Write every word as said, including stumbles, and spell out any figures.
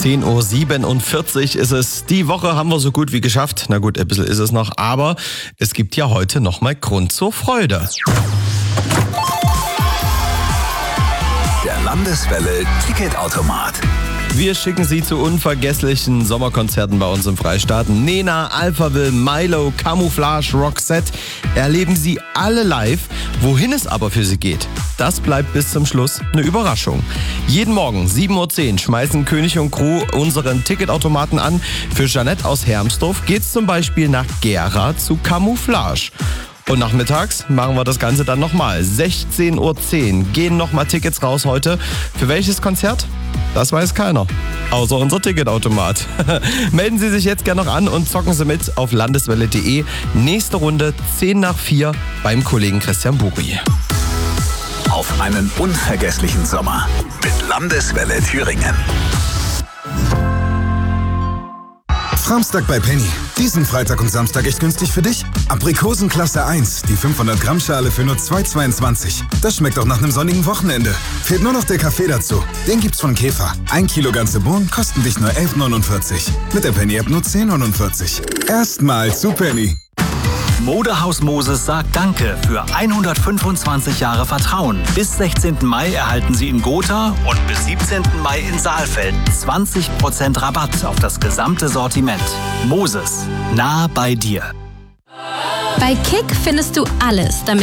zehn Uhr siebenundvierzig ist es. Die Woche haben wir so gut wie geschafft. Na gut, ein bisschen ist es noch, aber es gibt ja heute nochmal Grund zur Freude. Der Landeswelle Ticketautomat. Wir schicken Sie zu unvergesslichen Sommerkonzerten bei uns im Freistaat. Nena, Alphaville, Milo, Camouflage, Roxette. Erleben Sie alle live. Wohin es aber für Sie geht, das bleibt bis zum Schluss eine Überraschung. Jeden Morgen sieben Uhr zehn schmeißen König und Crew unseren Ticketautomaten an. Für Jeanette aus Hermsdorf geht's zum Beispiel nach Gera zu Camouflage. Und nachmittags machen wir das Ganze dann nochmal. sechzehn Uhr zehn gehen nochmal Tickets raus heute. Für welches Konzert? Das weiß keiner. Außer unser Ticketautomat. Melden Sie sich jetzt gerne noch an und zocken Sie mit auf landeswelle punkt de. Nächste Runde zehn nach vier beim Kollegen Christian Buri. Auf einen unvergesslichen Sommer mit Landeswelle Thüringen. Framstag bei Penny. Diesen Freitag und Samstag echt günstig für dich. Aprikosen Klasse eins, die fünfhundert Gramm Schale für nur zwei Euro zweiundzwanzig. Das schmeckt auch nach einem sonnigen Wochenende. Fehlt nur noch der Kaffee dazu. Den gibt's von Käfer. Ein Kilo ganze Bohnen kosten dich nur elf Euro neunundvierzig. Mit der Penny-App nur zehn Euro neunundvierzig. Erstmal zu Penny. Modehaus Moses sagt Danke für hundertfünfundzwanzig Jahre Vertrauen. Bis sechzehnten Mai erhalten Sie in Gotha und bis siebzehnten Mai in Saalfeld zwanzig Prozent Rabatt auf das gesamte Sortiment. Moses, nah bei dir. Bei Kick findest du alles, damit